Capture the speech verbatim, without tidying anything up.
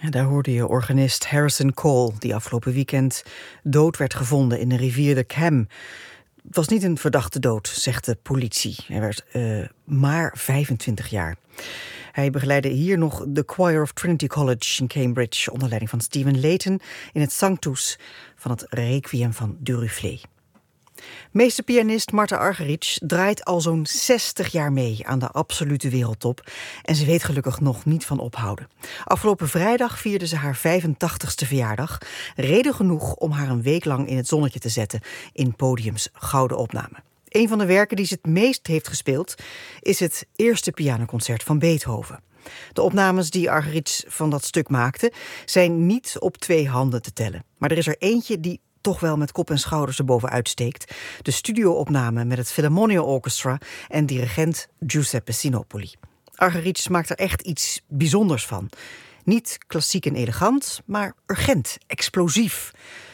Ja, daar hoorde je organist Harrison Cole, die afgelopen weekend dood werd gevonden in de rivier de Cam. Het was niet een verdachte dood, zegt de politie. Hij werd uh, maar vijfentwintig jaar. Hij begeleidde hier nog de Choir of Trinity College in Cambridge onder leiding van Stephen Layton in het Sanctus van het Requiem van Duruflé. Meesterpianist Marta Argerich draait al zo'n zestig jaar mee aan de absolute wereldtop en ze weet gelukkig nog niet van ophouden. Afgelopen vrijdag vierde ze haar vijfentachtigste verjaardag. Reden genoeg om haar een week lang in het zonnetje te zetten in Podiums gouden opname. Een van de werken die ze het meest heeft gespeeld is het eerste pianoconcert van Beethoven. De opnames die Argerich van dat stuk maakte zijn niet op twee handen te tellen. Maar er is er eentje die toch wel met kop en schouders erboven uitsteekt. De studioopname met het Philharmonia Orchestra en dirigent Giuseppe Sinopoli. Argerich maakt er echt iets bijzonders van. Niet klassiek en elegant, maar urgent, explosief.